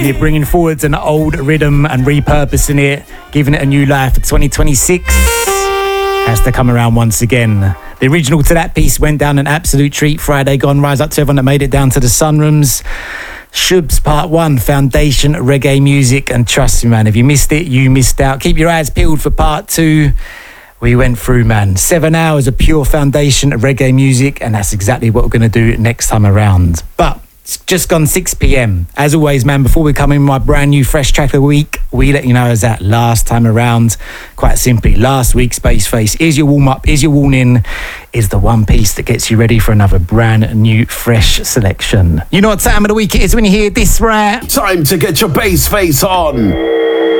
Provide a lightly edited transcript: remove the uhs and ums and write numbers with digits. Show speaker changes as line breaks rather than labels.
it, bringing forwards an old rhythm and repurposing it, giving it a new life for 2026. Has to come around once again. The original to that piece went down an absolute treat Friday gone. Rise up to everyone that made it down to the Sunrooms. Shubs Part 1, Foundation Reggae Music. And trust me, man, if you missed it, you missed out. Keep your eyes peeled for Part 2. We went through, man, 7 hours of pure Foundation Reggae music, and that's exactly what we're going to do next time around. But it's just gone 6 p.m. As always, man, before we come in with my brand new fresh track of the week, we let you know as that last time around, quite simply, last week's Space Face is your warm-up, is your warning, is the one piece that gets you ready for another brand new fresh selection. You know what time of the week it is when you hear this, right?
Time to get your bass face on.